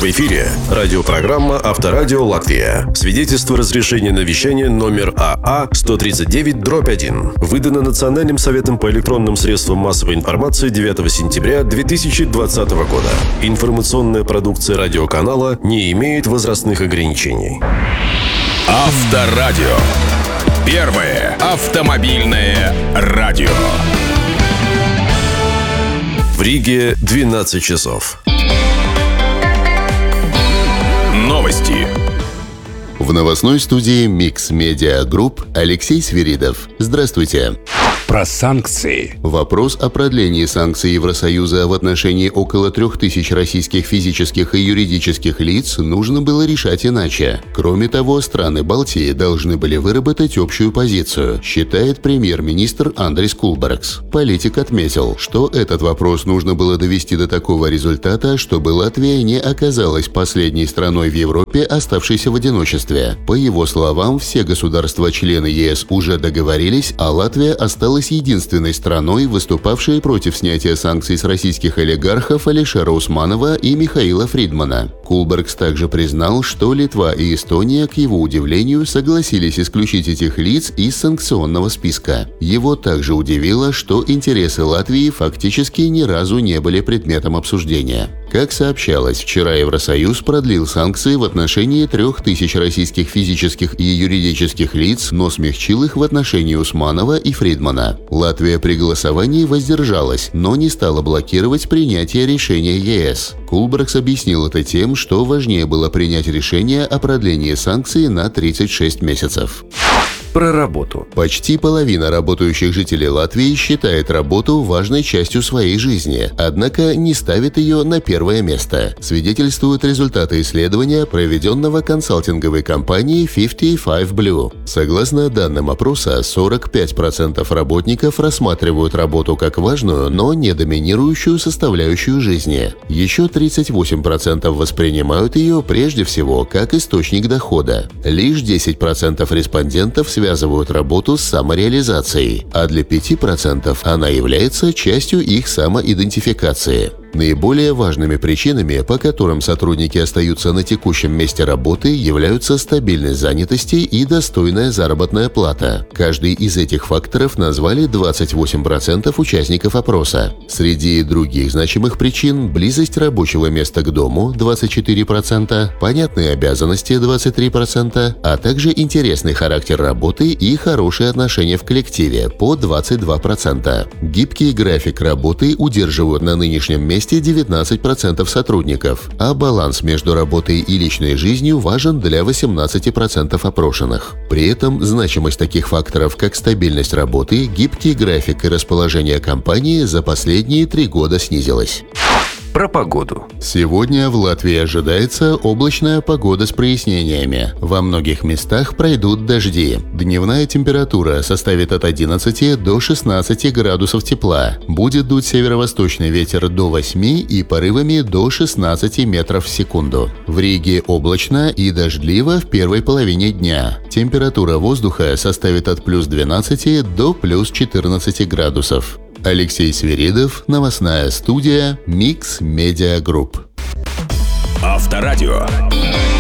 В эфире радиопрограмма «Авторадио Латвия». Свидетельство разрешения на вещание номер АА 139/1. Выдано Национальным советом по электронным средствам массовой информации 9 сентября 2020 года. Информационная продукция радиоканала не имеет возрастных ограничений. Авторадио. Первое автомобильное радио. В Риге 12 часов. Новости. В новостной студии Mix Media Group Алексей Свиридов. Здравствуйте. Про санкции. Вопрос о продлении санкций Евросоюза в отношении около 3000 российских физических и юридических лиц нужно было решать иначе. Кроме того, страны Балтии должны были выработать общую позицию, считает премьер-министр Андрис Кулбергс. Политик отметил, что этот вопрос нужно было довести до такого результата, чтобы Латвия не оказалась последней страной в Европе, оставшейся в одиночестве. По его словам, все государства-члены ЕС уже договорились, а Латвия осталась единственной страной, выступавшей против снятия санкций с российских олигархов Алишера Усманова и Михаила Фридмана. Кулбергс также признал, что Литва и Эстония, к его удивлению, согласились исключить этих лиц из санкционного списка. Его также удивило, что интересы Латвии фактически ни разу не были предметом обсуждения. Как сообщалось, вчера Евросоюз продлил санкции в отношении 3000 российских физических и юридических лиц, но смягчил их в отношении Усманова и Фридмана. Латвия при голосовании воздержалась, но не стала блокировать принятие решения ЕС. Кулбергс объяснил это тем, что важнее было принять решение о продлении санкций на 36 месяцев. Про работу. Почти половина работающих жителей Латвии считает работу важной частью своей жизни, однако не ставит ее на первое место, свидетельствуют результаты исследования, проведенного консалтинговой компанией 55 Blue. Согласно данным опроса, 45% работников рассматривают работу как важную, но не доминирующую составляющую жизни. Еще 38% воспринимают ее прежде всего как источник дохода. Лишь 10% респондентов связывают работу с самореализацией, а для 5% она является частью их самоидентификации. Наиболее важными причинами, по которым сотрудники остаются на текущем месте работы, являются стабильность занятости и достойная заработная плата. Каждый из этих факторов назвали 28% участников опроса. Среди других значимых причин – близость рабочего места к дому – 24%, понятные обязанности – 23%, а также интересный характер работы и хорошие отношения в коллективе – по 22%. Гибкий график работы удерживают на нынешнем месте 19% сотрудников, а баланс между работой и личной жизнью важен для 18% опрошенных. При этом значимость таких факторов, как стабильность работы, гибкий график и расположение компании за последние 3 года снизилась. Про погоду. Сегодня в Латвии ожидается облачная погода с прояснениями. Во многих местах пройдут дожди. Дневная температура составит от 11 до 16 градусов тепла. Будет дуть северо-восточный ветер до 8 и порывами до 16 метров в секунду. В Риге облачно и дождливо в первой половине дня. Температура воздуха составит от плюс 12 до плюс 14 градусов. Алексей Свиридов, новостная студия Mix Media Group. Авторадио.